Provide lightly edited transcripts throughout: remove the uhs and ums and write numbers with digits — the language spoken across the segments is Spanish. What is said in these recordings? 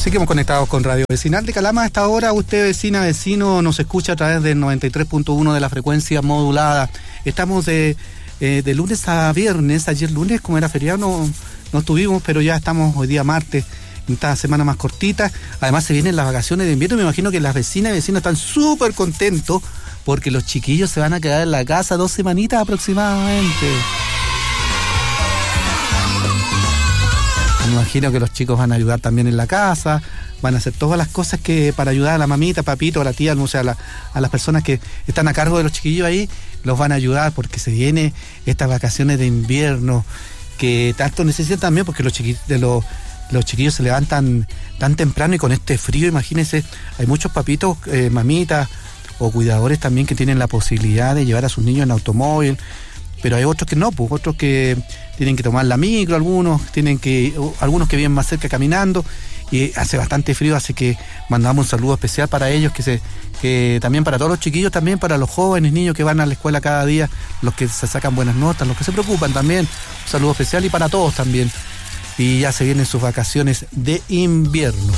Seguimos conectados con Radio Vecinal de Calama. A esta hora usted, vecina, vecino, nos escucha a través del 93.1 de la frecuencia modulada. Estamos de lunes a viernes. Ayer lunes, como era feriado, no estuvimos, pero ya estamos hoy día martes, en esta semana más cortita. Además se vienen las vacaciones de invierno. Me imagino que las vecinas y vecinos están súper contentos porque los chiquillos se van a quedar en la casa 2 semanitas aproximadamente. Me imagino que los chicos van a ayudar también en la casa, van a hacer todas las cosas que para ayudar a la mamita, papito, a la tía, no sé, a las personas que están a cargo de los chiquillos ahí, los van a ayudar porque se vienen estas vacaciones de invierno que tanto necesitan también, porque los chiquillos se levantan tan temprano y con este frío, imagínense, hay muchos papitos, mamitas o cuidadores también que tienen la posibilidad de llevar a sus niños en automóvil. Pero hay otros que no, pues otros que tienen que tomar la micro, algunos que viven más cerca caminando, y hace bastante frío, así que mandamos un saludo especial para ellos, que también para todos los chiquillos, también para los jóvenes, niños que van a la escuela cada día, los que se sacan buenas notas, los que se preocupan también, un saludo especial y para todos también. Y ya se vienen sus vacaciones de invierno.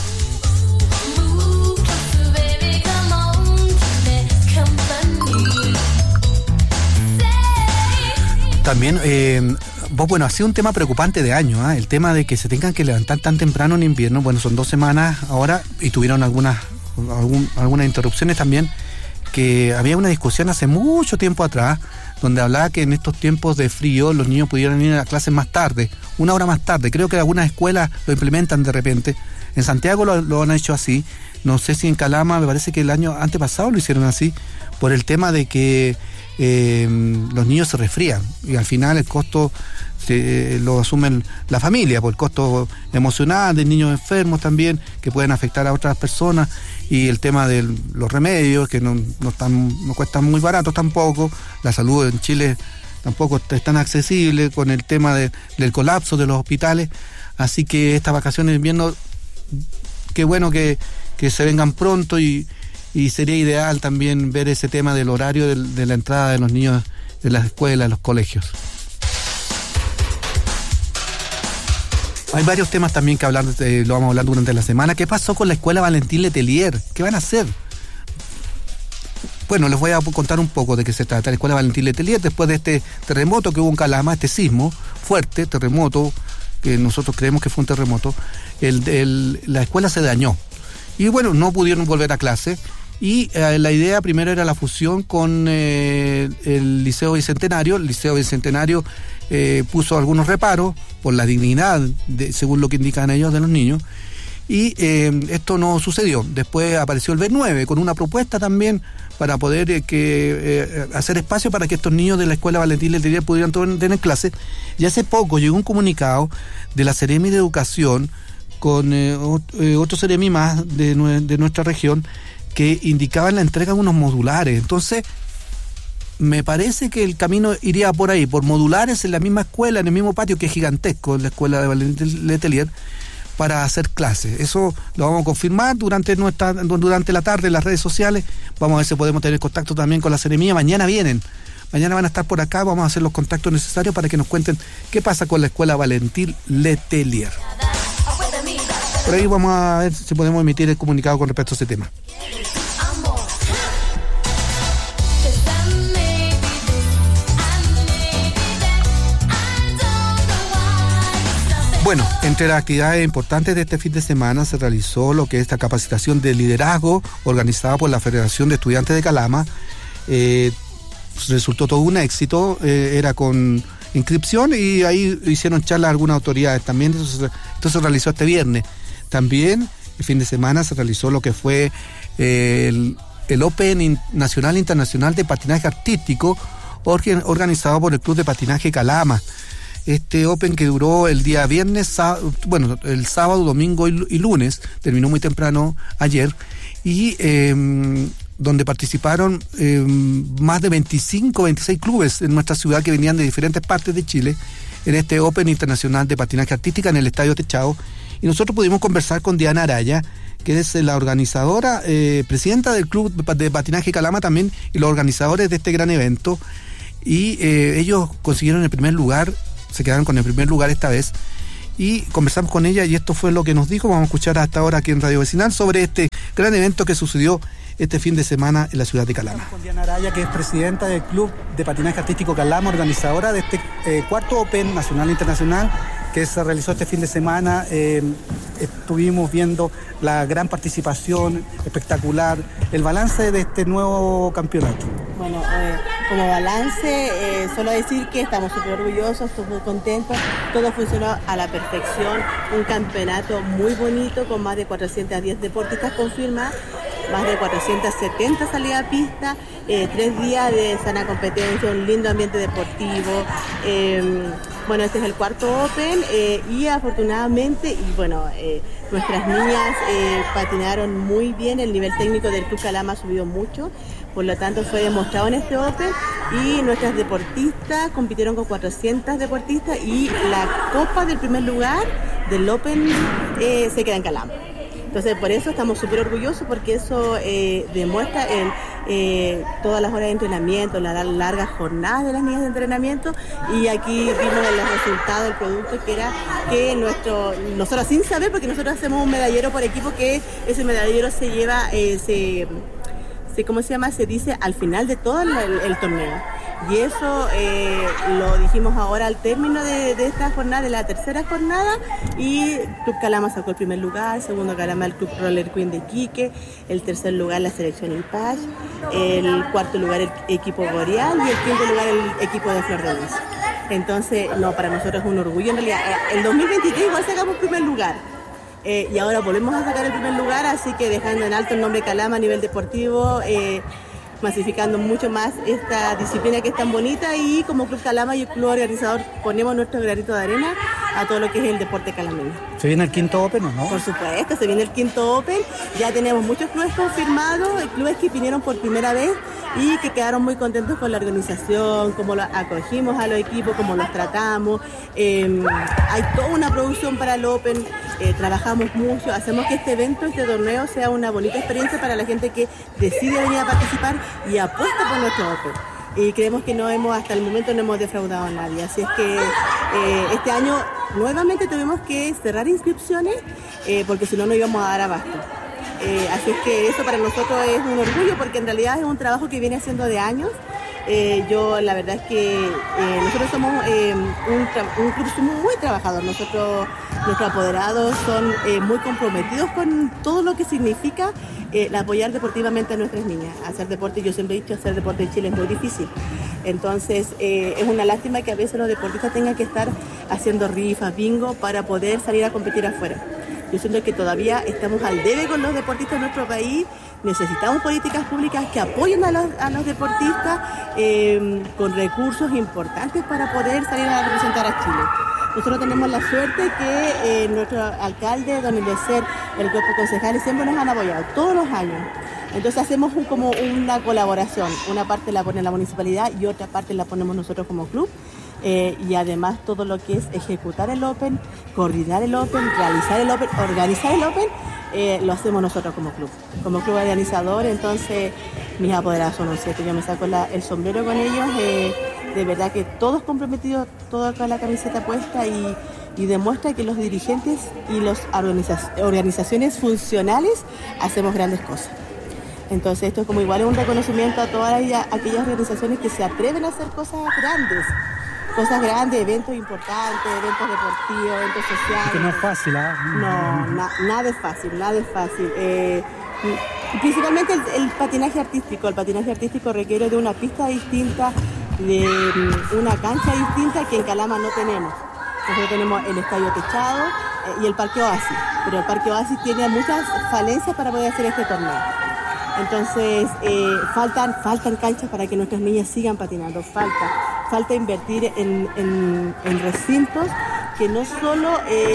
También, ha sido un tema preocupante de año, el tema de que se tengan que levantar tan temprano en invierno. Bueno, son 2 semanas ahora y tuvieron algunas interrupciones también, que había una discusión hace mucho tiempo atrás, donde hablaba que en estos tiempos de frío los niños pudieran ir a clases más tarde, 1 hora más tarde. Creo que algunas escuelas lo implementan de repente. En Santiago lo han hecho así. No sé si en Calama, me parece que el año antepasado lo hicieron así, por el tema de que los niños se resfrían y al final el costo lo asumen la familia, por el costo emocional de niños enfermos también, que pueden afectar a otras personas, y el tema de los remedios, que no cuestan muy baratos tampoco. La salud en Chile tampoco es tan accesible, con el tema del colapso de los hospitales. Así que estas vacaciones de invierno, qué bueno que se vengan pronto, y sería ideal también ver ese tema del horario de la entrada de los niños de las escuelas, de los colegios. Hay varios temas también que hablar, lo vamos a hablar durante la semana. ¿Qué pasó con la escuela Valentín Letelier? ¿Qué van a hacer? Bueno, les voy a contar un poco de qué se trata la escuela Valentín Letelier. Después de este terremoto que hubo en Calama, este sismo fuerte, terremoto, que nosotros creemos que fue un terremoto, la escuela se dañó. Y bueno, no pudieron volver a clase. Y la idea primero era la fusión con el Liceo Bicentenario. El Liceo Bicentenario puso algunos reparos por la dignidad, según lo que indican ellos, de los niños. Y esto no sucedió. Después apareció el B9 con una propuesta también para poder hacer espacio para que estos niños de la escuela Valentín Letelier pudieran tener clases. Y hace poco llegó un comunicado de la Seremi de Educación con otro Seremi más de nuestra región, que indicaban la entrega de unos modulares. Entonces, me parece que el camino iría por ahí, por modulares en la misma escuela, en el mismo patio, que es gigantesco, en la escuela de Valentín Letelier, para hacer clases. Eso lo vamos a confirmar durante la tarde en las redes sociales. Vamos a ver si podemos tener contacto también con la Seremía. Mañana van a estar por acá, vamos a hacer los contactos necesarios para que nos cuenten qué pasa con la escuela Valentín Letelier. Por ahí vamos a ver si podemos emitir el comunicado con respecto a ese tema. Bueno, entre las actividades importantes de este fin de semana se realizó lo que es esta capacitación de liderazgo organizada por la Federación de Estudiantes de Calama. Resultó todo un éxito, era con inscripción, y ahí hicieron charlas algunas autoridades también. Esto se realizó este viernes. También el fin de semana se realizó lo que fue el Open Nacional e Internacional de Patinaje Artístico, organizado por el Club de Patinaje Calama. Este Open, que duró el día viernes, el sábado, domingo y lunes, terminó muy temprano ayer, y donde participaron más de 26 clubes en nuestra ciudad, que venían de diferentes partes de Chile, en este Open Internacional de Patinaje Artística en el Estadio Techado. Y nosotros pudimos conversar con Diana Araya, que es la organizadora, presidenta del Club de Patinaje Calama también, y los organizadores de este gran evento. Y ellos consiguieron el primer lugar, se quedaron con el primer lugar esta vez, y conversamos con ella y esto fue lo que nos dijo. Vamos a escuchar hasta ahora aquí en Radio Vecinal sobre este gran evento que sucedió este fin de semana en la ciudad de Calama. Estamos con Diana Araya, que es presidenta del Club de Patinaje Artístico Calama, organizadora de este cuarto Open Nacional e Internacional que se realizó este fin de semana. Estuvimos viendo la gran participación, espectacular, el balance de este nuevo campeonato. Bueno, como balance, solo decir que estamos súper orgullosos, súper contentos, todo funcionó a la perfección, un campeonato muy bonito con más de 410 deportistas confirmadas, más de 470 salidas a pista, 3 días de sana competencia, un lindo ambiente deportivo. Bueno, este es el cuarto Open y afortunadamente, nuestras niñas patinaron muy bien, el nivel técnico del Club Calama ha subido mucho, por lo tanto fue demostrado en este Open y nuestras deportistas compitieron con 400 deportistas y la copa del primer lugar del Open se queda en Calama. Entonces, por eso estamos súper orgullosos, porque eso demuestra todas las horas de entrenamiento, las largas jornadas de las niñas de entrenamiento, y aquí vimos el resultado del producto, que era que nosotros sin saber, porque nosotros hacemos un medallero por equipo, que ese medallero se lleva, se dice al final de todo el torneo. Y eso lo dijimos ahora al término de esta jornada, de la tercera jornada, y Club Calama sacó el primer lugar, segundo Calama el Club Roller Queen de Iquique, el tercer lugar la selección Impage, el cuarto lugar el equipo Boreal y el quinto lugar el equipo de Flor de Lis. Entonces, para nosotros es un orgullo. En realidad, el 2023 igual sacamos primer lugar. Y ahora volvemos a sacar el primer lugar, así que dejando en alto el nombre Calama a nivel deportivo, masificando mucho más esta disciplina que es tan bonita, y como Club Calama y el club organizador ponemos nuestro granito de arena a todo lo que es el deporte calameño. ¿Se viene el quinto Open o no? Por supuesto, se viene el quinto Open, ya tenemos muchos clubes confirmados, clubes que vinieron por primera vez y que quedaron muy contentos con la organización, cómo lo acogimos a los equipos, cómo los tratamos. Hay toda una producción para el Open, trabajamos mucho, hacemos que este evento, este torneo sea una bonita experiencia para la gente que decide venir a participar y apuesta por nuestro Open. Y creemos que hasta el momento no hemos defraudado a nadie, así es que este año nuevamente tuvimos que cerrar inscripciones porque si no, no íbamos a dar abasto. Así es que eso para nosotros es un orgullo, porque en realidad es un trabajo que viene haciendo de años. La verdad es que nosotros somos un club muy trabajador. Nuestros apoderados son muy comprometidos con todo lo que significa apoyar deportivamente a nuestras niñas. Hacer deporte, yo siempre he dicho, hacer deporte en Chile es muy difícil. Entonces es una lástima que a veces los deportistas tengan que estar haciendo rifas, bingo, para poder salir a competir afuera. Yo siento que todavía estamos al debe con los deportistas de nuestro país. Necesitamos políticas públicas que apoyen a los deportistas con recursos importantes para poder salir a representar a Chile. Nosotros tenemos la suerte que nuestro alcalde, don Eliezer, el cuerpo de concejales siempre nos han apoyado, todos los años. Entonces hacemos como una colaboración. Una parte la pone la municipalidad y otra parte la ponemos nosotros como club. Y además todo lo que es ejecutar el Open, coordinar el Open, realizar el Open, organizar el Open, lo hacemos nosotros como club organizador. Entonces mis apoderados son un 7, yo me saco el sombrero con ellos, de verdad que todos comprometidos, todos con la camiseta puesta, y demuestra que los dirigentes y las organizaciones funcionales hacemos grandes cosas. Entonces esto es como igual un reconocimiento a todas aquellas organizaciones que se atreven a hacer cosas grandes, eventos importantes, eventos deportivos, eventos sociales. Que no es fácil, ¿eh? No, nada es fácil. Principalmente el patinaje artístico. El patinaje artístico requiere de una pista distinta, de una cancha distinta que en Calama no tenemos. Nosotros tenemos el estadio techado y el Parque Oasis, pero el Parque Oasis tiene muchas falencias para poder hacer este torneo. Entonces faltan canchas para que nuestras niñas sigan patinando, falta invertir en recintos que no solo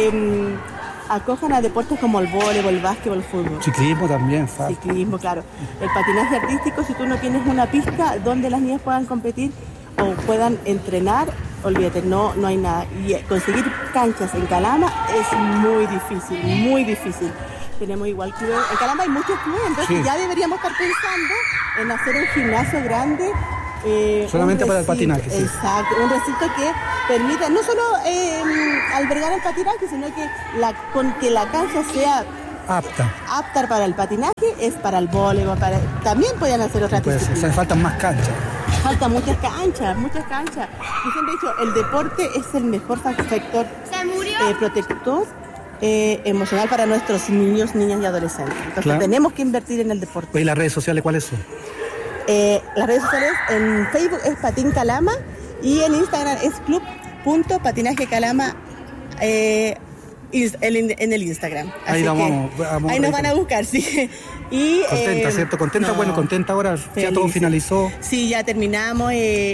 acojan a deportes como el voleibol, el básquetbol, el fútbol. Ciclismo también, falta. Ciclismo, claro. El patinaje artístico, si tú no tienes una pista donde las niñas puedan competir o puedan entrenar, olvídate, no hay nada. Y conseguir canchas en Calama es muy difícil. Tenemos igual clubes, en Calama hay muchos clubes, entonces sí, ya deberíamos estar pensando en hacer un gimnasio grande. Solamente para el patinaje. Sí. Exacto, un recinto que permita no solo albergar el patinaje, sino que que la cancha sea apta para el patinaje, es para el voleibol, también pueden hacer otras disciplinas. O sea, faltan más canchas. Faltan muchas canchas. Y siempre he dicho, el deporte es el mejor factor protector emocional para nuestros niños, niñas y adolescentes. Entonces tenemos que invertir en el deporte. ¿Y las redes sociales cuáles son? Las redes sociales en Facebook es Patín Calama y en Instagram es club.patinajecalama en el Instagram. Ahí vamos ahí nos van a buscar, sí. Y, contenta, ¿cierto? Contenta, bueno, contenta ahora, ya todo finalizó. Sí, ya terminamos,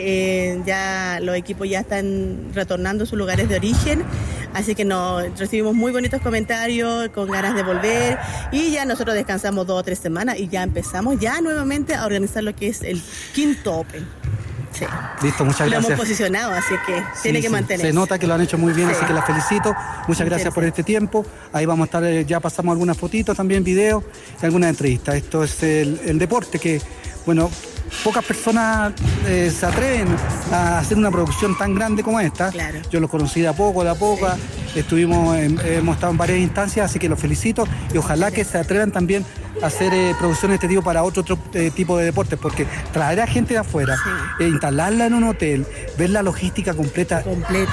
ya los equipos ya están retornando a sus lugares de origen, así que recibimos muy bonitos comentarios, con ganas de volver, y ya nosotros descansamos 2 o 3 semanas y ya empezamos ya nuevamente a organizar lo que es el quinto Open. Sí. Listo, muchas gracias. Lo hemos posicionado, así que tiene que mantenerse. Se nota que lo han hecho muy bien, así que las felicito. Muchas gracias por este tiempo. Ahí vamos a estar, ya pasamos algunas fotitos, también videos y algunas entrevistas. Esto es el deporte que, bueno, pocas personas se atreven a hacer una producción tan grande como esta. Claro. Yo lo conocí de a poco. Sí. Hemos estado en varias instancias, así que los felicito y ojalá que se atrevan también a hacer producciones de este tipo para otro tipo de deportes, porque traer a gente de afuera, instalarla en un hotel, ver la logística completa.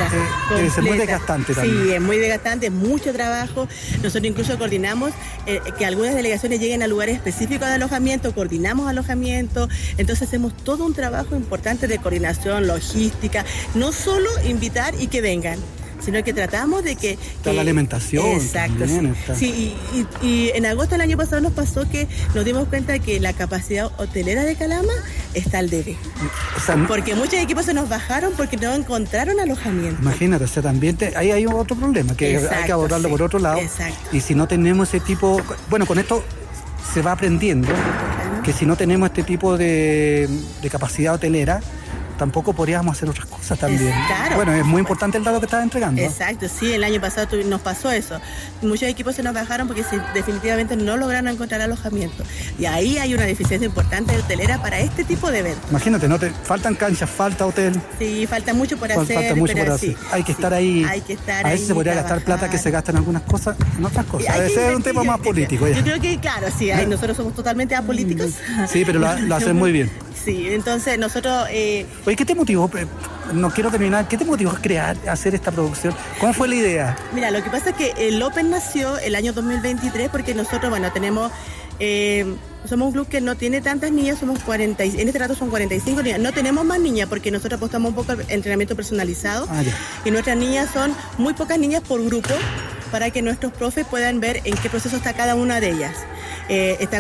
Debe ser muy desgastante también. Sí, es muy desgastante, es mucho trabajo. Nosotros incluso coordinamos que algunas delegaciones lleguen a lugares específicos de alojamiento, coordinamos alojamiento, entonces hacemos todo un trabajo importante de coordinación, logística, no solo invitar y que vengan, sino que tratamos de que la alimentación. Exacto. Sí, y en agosto del año pasado nos pasó que nos dimos cuenta de que la capacidad hotelera de Calama está al debe. O sea, porque muchos equipos se nos bajaron porque no encontraron alojamiento. Imagínate, o sea, también ahí hay otro problema, que hay que abordarlo por otro lado. Exacto. Y si no tenemos ese tipo, bueno, con esto se va aprendiendo que si no tenemos este tipo de capacidad hotelera, tampoco podríamos hacer otras cosas también. Claro. Bueno, es muy importante el dato que estás entregando. Exacto, sí, el año pasado nos pasó eso. Muchos equipos se nos bajaron porque definitivamente no lograron encontrar alojamiento. Y ahí hay una deficiencia importante de hotelera para este tipo de eventos. Imagínate, faltan canchas, falta hotel. Sí, falta mucho por hacer. Falta mucho por hacer. Hay que estar ahí. Hay que estar a ahí. veces se podría gastar plata que se gasta en algunas cosas, en otras cosas. Debe ser un tema más político. Yo creo que, claro, sí, nosotros somos totalmente apolíticos. Sí, pero lo hacen muy bien. Sí, entonces nosotros... Oye, ¿qué te motivó? No quiero terminar. ¿Qué te motivó a hacer esta producción? ¿Cómo fue la idea? Mira, lo que pasa es que el Open nació el año 2023 porque nosotros, bueno, tenemos... somos un club que no tiene tantas niñas, somos 40, en este rato son 45 niñas. No tenemos más niñas porque nosotros apostamos un poco al entrenamiento personalizado. Y nuestras niñas son muy pocas niñas por grupo para que nuestros profes puedan ver en qué proceso está cada una de ellas. Está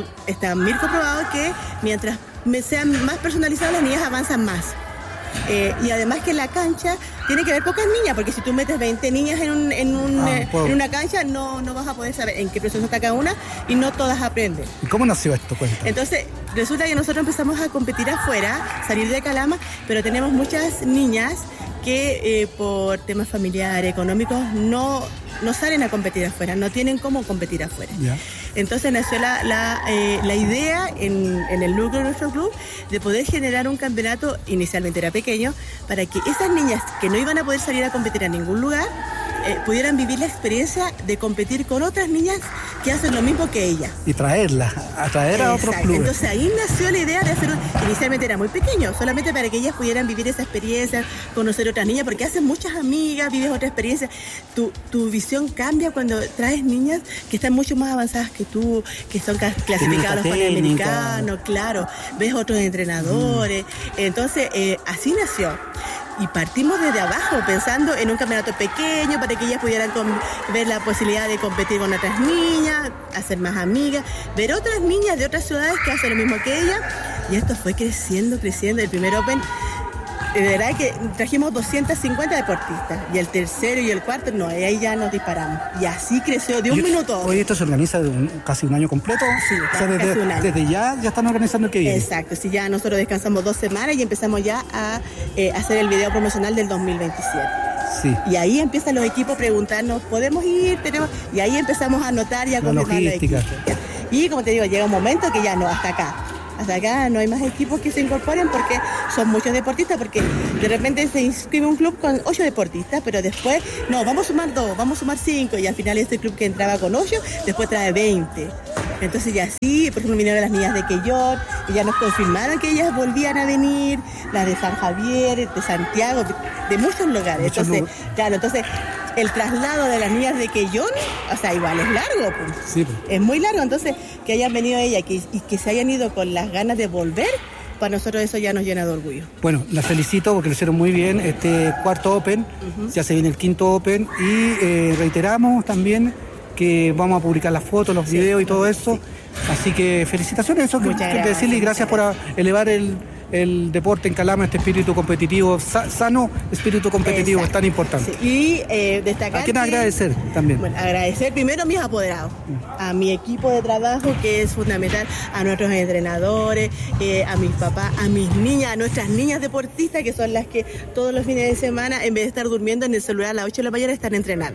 muy comprobado que mientras sean más personalizadas, las niñas avanzan más. Y además que la cancha tiene que haber pocas niñas, porque si tú metes 20 niñas en una cancha, no vas a poder saber en qué proceso está cada una y no todas aprenden. ¿Y cómo nació esto? Cuenta. Entonces, resulta que nosotros empezamos a competir afuera, salir de Calama, pero tenemos muchas niñas que por temas familiares, económicos, no salen a competir afuera, no tienen cómo competir afuera. Yeah. Entonces nació la idea en el núcleo de nuestro club de poder generar un campeonato, inicialmente era pequeño, para que esas niñas que no iban a poder salir a competir a ningún lugar, pudieran vivir la experiencia de competir con otras niñas que hacen lo mismo que ellas. Y traerlas, a otros clubes. Entonces ahí nació la idea de hacer, inicialmente era muy pequeño, solamente para que ellas pudieran vivir esa experiencia, conocer otras niñas, porque haces muchas amigas, vives otra experiencia. Tu visión cambia cuando traes niñas que están mucho más avanzadas que tú, que son clasificadas a los panamericanos, claro, ves otros entrenadores. Entonces así nació. Y partimos desde abajo, pensando en un campeonato pequeño para que ellas pudieran ver la posibilidad de competir con otras niñas, hacer más amigas, ver otras niñas de otras ciudades que hacen lo mismo que ellas. Y esto fue creciendo. El primer Open, de verdad que trajimos 250 deportistas. Y el tercero y el cuarto, no, ahí ya nos disparamos. Y así creció de un minuto. Hoy esto se organiza casi un año completo. Sí, o sea, casi un año. Desde ya están organizando el que viene. Exacto, sí, ya nosotros descansamos 2 semanas y empezamos ya a hacer el video promocional del 2027. Sí. Y ahí empiezan los equipos a preguntarnos, ¿podemos ir? Y ahí empezamos a anotar y a confirmar los equipos. Y como te digo, llega un momento que ya no, hasta acá. Hasta acá no hay más equipos que se incorporen porque son muchos deportistas, porque de repente se inscribe un club con 8 deportistas, pero después, no, vamos a sumar 2, vamos a sumar 5, y al final este club que entraba con 8, después trae 20. Entonces ya sí, por ejemplo, vinieron las niñas de Quellón, y ya nos confirmaron que ellas volvían a venir, las de San Javier, de Santiago, de muchos lugares. Entonces, el traslado de las niñas de Quellón, o sea, igual es largo, pues. Sí, pues. Es muy largo, entonces que hayan venido ellas y que se hayan ido con las ganas de volver, para nosotros eso ya nos llena de orgullo. Bueno, las felicito porque lo hicieron muy bien, este cuarto Open, ya se viene el quinto Open, y reiteramos también que vamos a publicar las fotos, los videos y todo eso, así que felicitaciones, eso que decirle, y gracias por elevar el deporte en Calama, este espíritu competitivo, sano espíritu competitivo. Exacto. Es tan importante. Sí. Y destacar. ¿A quién agradecer también? Bueno, agradecer primero a mis apoderados, a mi equipo de trabajo, que es fundamental, a nuestros entrenadores, a mis papás, a mis niñas, a nuestras niñas deportistas, que son las que todos los fines de semana, en vez de estar durmiendo en el celular a las 8 de la mañana, están entrenando.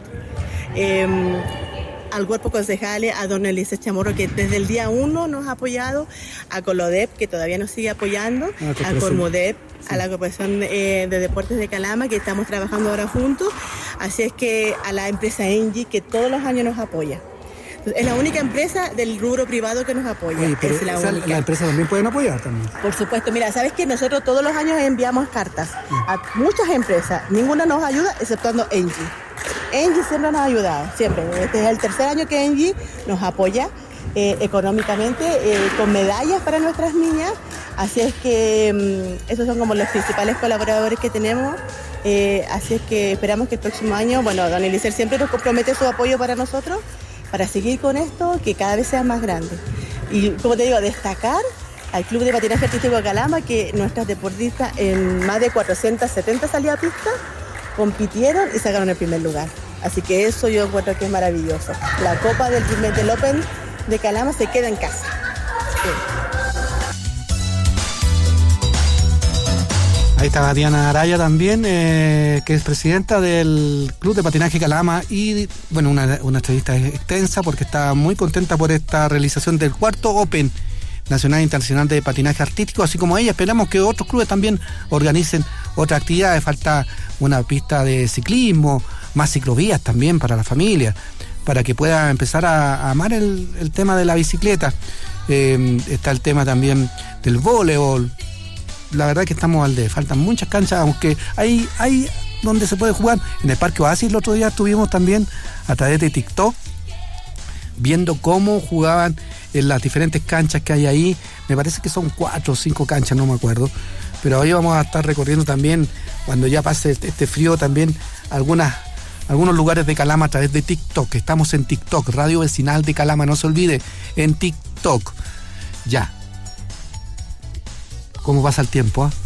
Al cuerpo concejales, a don Eliezer Chamorro, que desde el día 1 nos ha apoyado, a Colodep, que todavía nos sigue apoyando, a Cormodep, sí, a la Corporación de Deportes de Calama, que estamos trabajando ahora juntos, así es que a la empresa Engie, que todos los años nos apoya. Entonces, es la única empresa del rubro privado que nos apoya. Oye, pero es la única. Las empresas también pueden apoyar también. Por supuesto, mira, ¿sabes qué? Nosotros todos los años enviamos cartas a muchas empresas, ninguna nos ayuda, exceptuando Engie. Engie siempre nos ha ayudado, siempre. Este es el tercer año que Engie nos apoya económicamente, con medallas para nuestras niñas. Así es que esos son como los principales colaboradores que tenemos. Así es que esperamos que el próximo año, bueno, don Eliezer siempre nos compromete su apoyo para nosotros, para seguir con esto, que cada vez sea más grande. Y como te digo, destacar al Club de Patinaje Artístico de Calama, que nuestras deportistas en más de 470 salidas a pista compitieron y sacaron el primer lugar. Así que eso yo encuentro que es maravilloso. La copa del Open de Calama se queda en casa. Sí. Ahí está Diana Araya también, que es presidenta del Club de Patinaje Calama, y bueno, una entrevista extensa porque está muy contenta por esta realización del cuarto Open Nacional e Internacional de Patinaje Artístico, así como ella. Esperamos que otros clubes también organicen otras actividades. Falta una pista de ciclismo, más ciclovías también para la familia, para que pueda empezar a amar el tema de la bicicleta. Está el tema también del voleibol. La verdad que estamos al de, faltan muchas canchas, aunque hay donde se puede jugar. En el Parque Oasis el otro día estuvimos también a través de TikTok viendo cómo jugaban en las diferentes canchas que hay ahí. Me parece que son 4 o 5 canchas, no me acuerdo, pero hoy vamos a estar recorriendo también, cuando ya pase este frío, también algunos lugares de Calama a través de TikTok. Estamos en TikTok, Radio Vecinal de Calama, no se olvide, en TikTok. Ya. ¿Cómo pasa el tiempo?